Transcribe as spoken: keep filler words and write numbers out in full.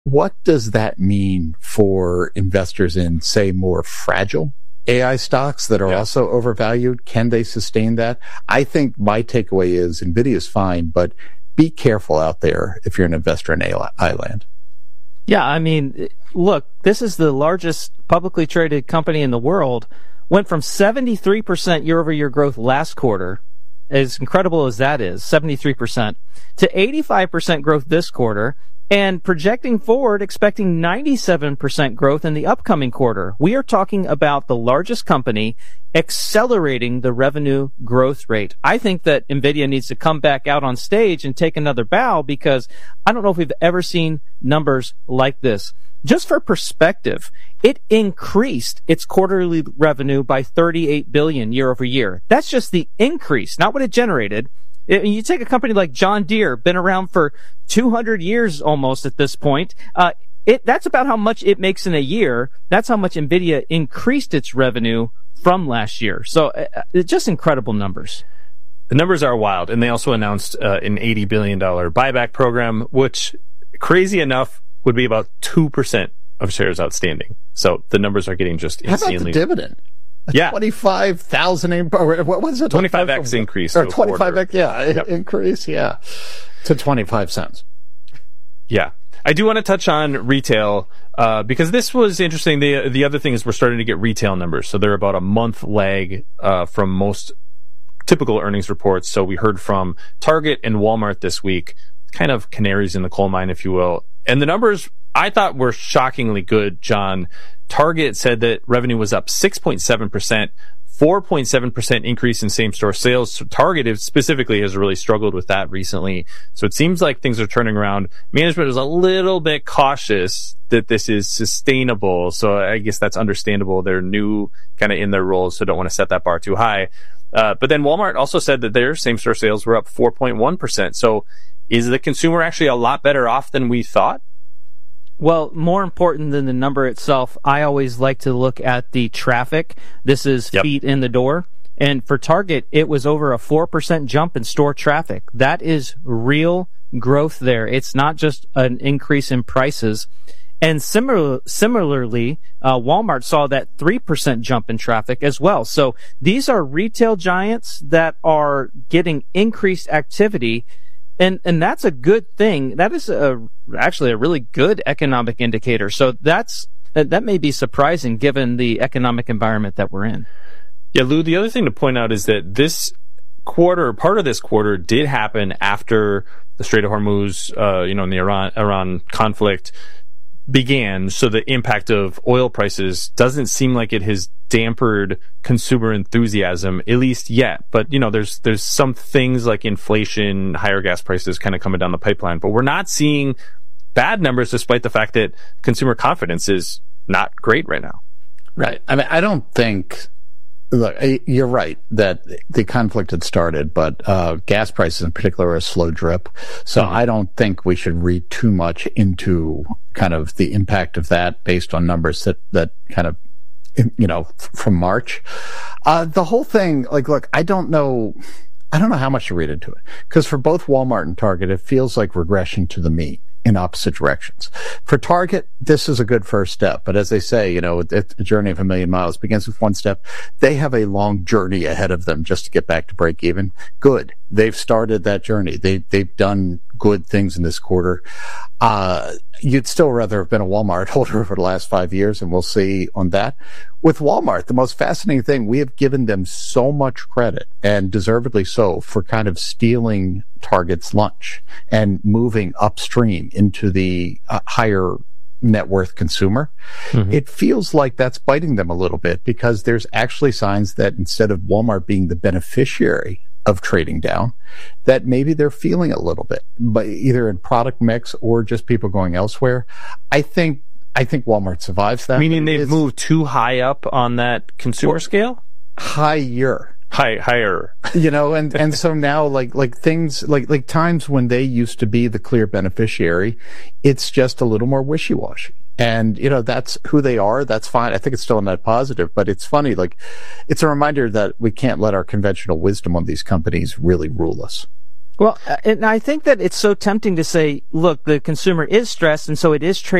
What does that mean for investors in, say, more fragile A I stocks that are yeah. also overvalued? Can they sustain that? I think my takeaway is NVIDIA is fine, but be careful out there if you're an investor in A I land. Yeah, I mean, look, this is the largest publicly traded company in the world. Went from seventy-three percent year-over-year growth last quarter, as incredible as that is, seventy-three percent, to eighty-five percent growth this quarter, and projecting forward, expecting ninety-seven percent growth in the upcoming quarter. We are talking about the largest company accelerating the revenue growth rate. I think that NVIDIA needs to come back out on stage and take another bow, because I don't know if we've ever seen numbers like this. Just for perspective, it increased its quarterly revenue by thirty-eight billion dollars year over year. That's just the increase, not what it generated. It, you take a company like John Deere, been around for two hundred years almost at this point. Uh, it, that's about how much it makes in a year. That's how much NVIDIA increased its revenue from last year. So uh, it's just incredible numbers. The numbers are wild. And they also announced uh, an eighty billion dollars buyback program, which, crazy enough, would be about two percent of shares outstanding. So the numbers are getting just insanely... How about the dividend? Yeah. twenty-five thousand, what was it? twenty-five x increase. Or twenty-five x, yeah, yep. increase, yeah, to twenty-five cents. Yeah. I do want to touch on retail, uh, because this was interesting. The, the other thing is we're starting to get retail numbers. So they're about a month lag, uh, from most typical earnings reports. So we heard from Target and Walmart this week, kind of canaries in the coal mine, if you will. And the numbers I thought were shockingly good, John. Target said that revenue was up six point seven percent, four point seven percent increase in same-store sales. So Target specifically has really struggled with that recently. So it seems like things are turning around. Management is a little bit cautious that this is sustainable. So I guess that's understandable. They're new kind of in their roles, so don't want to set that bar too high. Uh, but then Walmart also said that their same-store sales were up four point one percent. So is the consumer actually a lot better off than we thought? Well, more important than the number itself, I always like to look at the traffic. This is yep. feet in the door. And for Target, it was over a four percent jump in store traffic. That is real growth there. It's not just an increase in prices. And similar, similarly, uh, Walmart saw that three percent jump in traffic as well. So these are retail giants that are getting increased activity. And and that's a good thing. That is a, actually a really good economic indicator. So that's that may be surprising given the economic environment that we're in. Yeah, Lou, the other thing to point out is that this quarter, part of this quarter, did happen after the Strait of Hormuz, uh, you know, in the Iran Iran conflict began. So the impact of oil prices doesn't seem like it has dampered consumer enthusiasm, at least yet. But, you know, there's there's some things like inflation, higher gas prices kind of coming down the pipeline. But we're not seeing bad numbers despite the fact that consumer confidence is not great right now. Right. I mean, I don't think... Look, you're right that the conflict had started, but uh, gas prices in particular are a slow drip. So mm-hmm. I don't think we should read too much into kind of the impact of that based on numbers that, that kind of, you know, from March. Uh, the whole thing, like, look, I don't know, I don't know how much to read into it. Because for both Walmart and Target, it feels like regression to the mean in opposite directions. For Target, this is a good first step. But as they say, you know, a journey of a million miles begins with one step. They have a long journey ahead of them just to get back to break even. Good. They've started that journey. They, they've done good things in this quarter. Uh, you'd still rather have been a Walmart holder over the last five years, and we'll see on that. With Walmart, the most fascinating thing, we have given them so much credit, and deservedly so, for kind of stealing Target's lunch and moving upstream into the uh, higher net worth consumer. Mm-hmm. It feels like that's biting them a little bit, because there's actually signs that instead of Walmart being the beneficiary of trading down, that maybe they're feeling a little bit, but either in product mix or just people going elsewhere. I think I think Walmart survives that. Meaning they've it's moved too high up on that consumer scale? Higher. High, higher. You know, and, and so now, like, like things, like, like times when they used to be the clear beneficiary, it's just a little more wishy-washy. And, you know, that's who they are. That's fine. I think it's still a net positive, but it's funny. Like, it's a reminder that we can't let our conventional wisdom on these companies really rule us. Well, and I think that it's so tempting to say, look, the consumer is stressed, and so it is trading